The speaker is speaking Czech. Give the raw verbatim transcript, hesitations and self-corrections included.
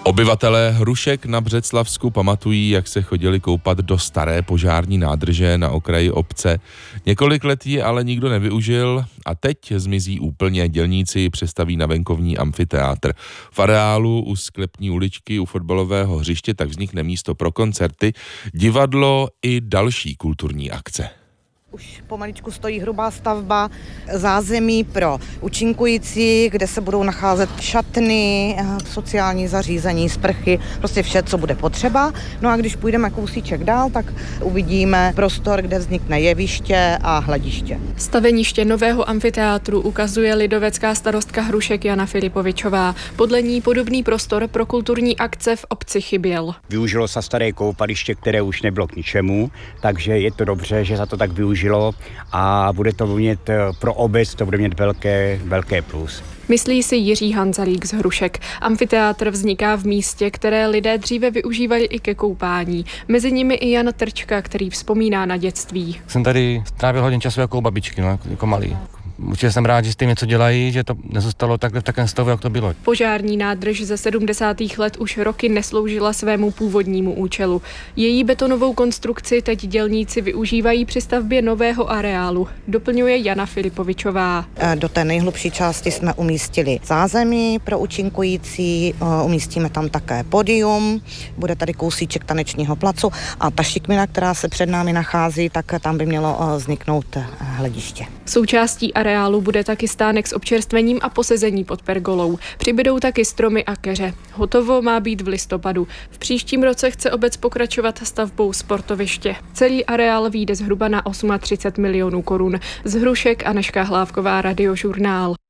Obyvatelé Hrušek na Břeclavsku pamatují, jak se chodili koupat do staré požární nádrže na okraji obce. Několik let ji ale nikdo nevyužil a teď zmizí úplně. Dělníci přestaví na venkovní amfiteátr. V areálu u Sklepní uličky u fotbalového hřiště tak vznikne místo pro koncerty, divadlo i další kulturní akce. Už pomaličku stojí hrubá stavba zázemí pro účinkující, kde se budou nacházet šatny, sociální zařízení, sprchy, prostě vše, co bude potřeba. No a když půjdeme kousíček dál, tak uvidíme prostor, kde vznikne jeviště a hlediště. Staveniště nového amfiteátru ukazuje lidovecká starostka Hrušek Jana Filipovičová. Podle ní podobný prostor pro kulturní akce v obci chyběl. Využilo se staré koupaliště, které už nebylo k ničemu, takže je to dobře, že za to tak využilo. A bude to mít pro obec, to bude mít velké, velké plus. Myslí si Jiří Hanzalík z Hrušek. Amfiteátr vzniká v místě, které lidé dříve využívali i ke koupání. Mezi nimi i Jan Trčka, který vzpomíná na dětství. Jsem tady strávil hodně času jako u babičky, no, jako malý. Určitě jsem rád, že s tím něco dělají, že to nezůstalo takhle v takém stavu, jak to bylo. Požární nádrž ze sedmdesátých let už roky nesloužila svému původnímu účelu. Její betonovou konstrukci teď dělníci využívají při stavbě nového areálu, doplňuje Jana Filipovičová. Do té nejhlubší části jsme umístili zázemí pro účinkující, umístíme tam také pódium, bude tady kousíček tanečního placu a ta šikmina, která se před námi nachází, tak tam by mělo vzniknout hlediště. Součástí areálu bude taky stánek s občerstvením a posezení pod pergolou. Přibydou taky stromy a keře. Hotovo má být v listopadu. V příštím roce chce obec pokračovat stavbou sportoviště. Celý areál vyjde zhruba na třicet osm milionů korun. Z Hrušek Anežka Hlávková, Radiožurnál.